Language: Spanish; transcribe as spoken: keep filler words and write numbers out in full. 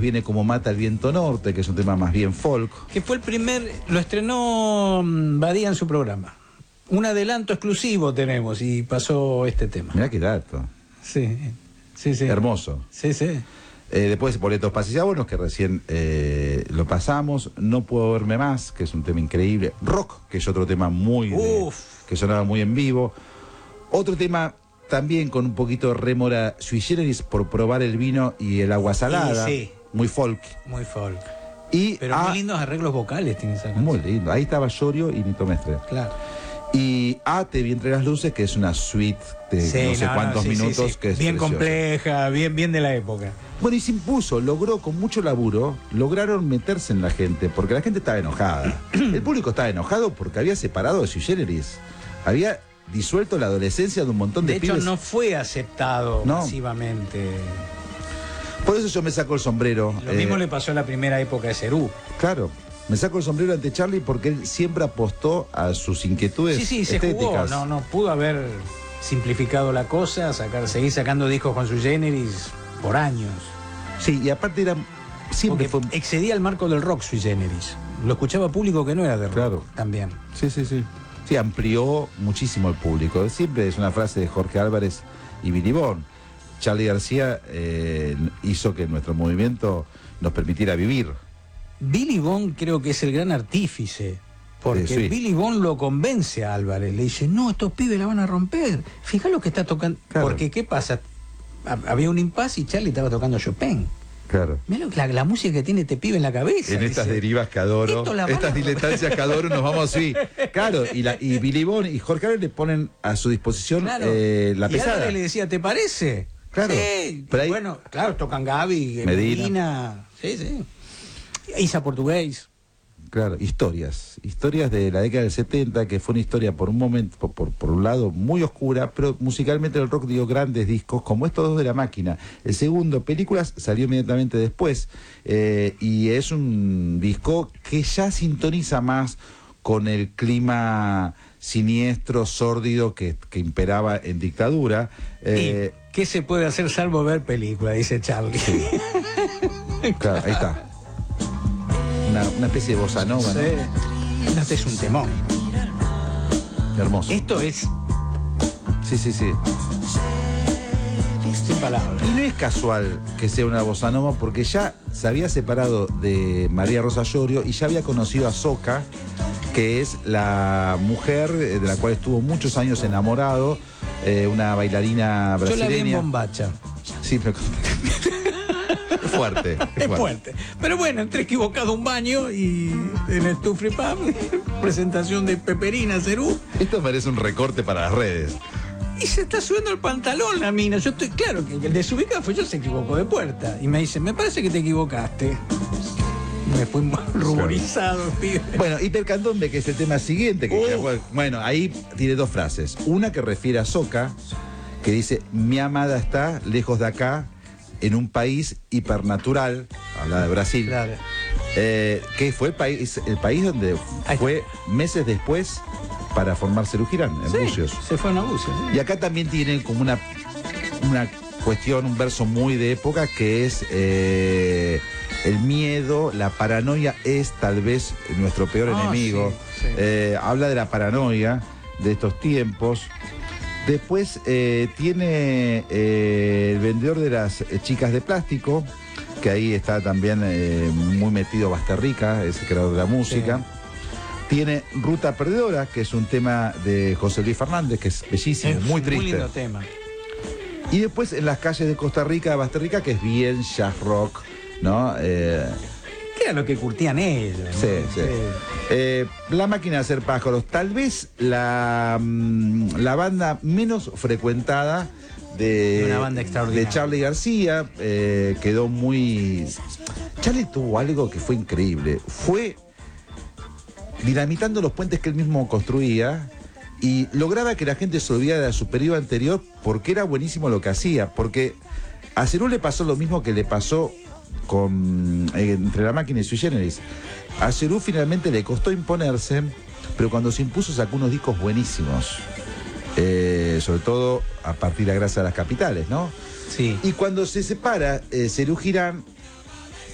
viene Como mata el viento norte, que es un tema más bien folk. Que fue el primer, lo estrenó Badía en su programa. Un adelanto exclusivo tenemos y pasó este tema. Mirá qué dato. Sí, sí, sí. Hermoso. Sí, sí. Eh, después Boletos Pasillabonos, que recién eh, lo pasamos. No puedo verme más, que es un tema increíble. Rock, que es otro tema muy de, que sonaba muy en vivo. Otro tema también con un poquito de rémora sui generis por probar el vino y el agua salada. Sí, sí. Muy folk. Muy folk. Y Pero a, muy lindos arreglos vocales tiene esa canción. Muy lindo. Ahí estaba Llorio y Nito Mestre. Claro. Y A Te vi entre las luces, que es una suite de Sí, no sé no, cuántos no, sí, minutos. sí, sí. Que es bien preciosa. compleja, bien, bien de la época. Bueno, y se impuso, logró con mucho laburo, lograron meterse en la gente, porque la gente estaba enojada. El público estaba enojado porque había separado de Sui Generis. Había disuelto la adolescencia de un montón de, De hecho, pibes. no fue aceptado No. masivamente. Por eso yo me saco el sombrero. Lo eh, mismo le pasó en la primera época de Cerú. Claro, me saco el sombrero ante Charlie porque él siempre apostó a sus inquietudes Sí, sí, se estéticas. jugó. No, no pudo haber simplificado la cosa, sacar, seguir sacando discos con Sui Generis por años. Sí, y aparte era siempre Porque fue... excedía el marco del rock Sui Generis. Lo escuchaba público que no era de rock. Claro. También. Sí, sí, sí. Sí, amplió muchísimo el público. Siempre es una frase de Jorge Álvarez y Billy Bond. Charly García eh, hizo que nuestro movimiento nos permitiera vivir. Billy Bond creo que es el gran artífice. Porque Sí, sí. Billy Bond lo convence a Álvarez. Le dice, no, estos pibes la van a romper. Fijá lo que está tocando. Claro. Porque, ¿qué pasa? Ha- Había un impasse y Charlie estaba tocando Chopin. Claro. Mirá lo- la, la música que tiene este pibe en la cabeza. En estas dice. derivas que adoro, Esto la van estas a- diletancias que adoro, nos vamos así. Claro, y, la, y Billy Bond y Jorge Álvarez le ponen a su disposición Claro. eh, la y pesada. Álvarez le decía, ¿te parece? Claro. Sí. Pero ahí- Bueno, claro, tocan Gaby, Medina. Medina. Sí, sí. Isa Portugués. Claro, historias, historias de la década del setenta, que fue una historia por un momento, por, por, por un lado muy oscura, pero musicalmente el rock dio grandes discos, como estos dos de La Máquina. El segundo, Películas, salió inmediatamente después, eh, y es un disco que ya sintoniza más con el clima siniestro, sórdido que, que imperaba en dictadura. Eh, ¿Y qué se puede hacer salvo ver películas? Dice Charlie. Sí. Claro, ahí está. Una, una especie de bossa nova, ¿no? Sí. Este es un temón. Hermoso. Esto es Sí, sí, sí. sin palabras. Y no es casual que sea una bossa nova porque ya se había separado de María Rosa Llorio y ya había conocido a Soca, que es la mujer de la cual estuvo muchos años enamorado, eh, una bailarina Yo brasileña. la vi en Bombacha. Sí, pero... es fuerte. Es, Es fuerte. fuerte. Pero bueno, entré equivocado a un baño y en el Tufri Pub, presentación de Peperina, Cerú, Esto merece un recorte para las redes. y se está subiendo el pantalón la mina. Yo estoy claro que el desubicado fue yo, se equivocó de puerta. Y me dice, me parece que te equivocaste. Y me fui ruborizado, pibe. Bueno, Hipercandombe, que es el tema siguiente. Que, Uh. Bueno, ahí tiene dos frases. Una que refiere a Soca, que dice, mi amada está lejos de acá, en un país hipernatural, habla de Brasil, Claro. eh, que fue el país, el país donde Ahí fue meses después para formar Cerú Girán, en Sí, Bucios. se fue a una bucia. Y acá también tiene como una, una cuestión, un verso muy de época, que es eh, el miedo, la paranoia es tal vez nuestro peor Ah, enemigo. sí, sí. Eh, habla de la paranoia de estos tiempos. Después eh, tiene eh, el vendedor de las eh, chicas de plástico, que ahí está también eh, muy metido Basterrica, es el creador de la música. Sí. Tiene Ruta Perdedora, que es un tema de José Luis Fernández, que es bellísimo, Es muy triste. Muy lindo tema. Y después en las calles de Costa Rica, de Basterrica, que es bien jazz rock, ¿no? Eh, Que era lo que curtían ellos. ¿no? sí, sí. Eh, La Máquina de Hacer Pájaros, tal vez la, mm, la banda menos frecuentada de, De una banda extraordinaria. de Charly García, eh, quedó muy... Charly tuvo algo que fue increíble, fue dinamitando los puentes que él mismo construía y lograba que la gente se olvidara de su periodo anterior porque era buenísimo lo que hacía, porque a Cerú le pasó lo mismo que le pasó con eh, entre La Máquina y Sui Generis. A Cerú finalmente le costó imponerse, pero cuando se impuso sacó unos discos buenísimos, eh, sobre todo a partir de la gracia de las capitales, ¿no? Sí. Y cuando se separa eh, Cerú Girán,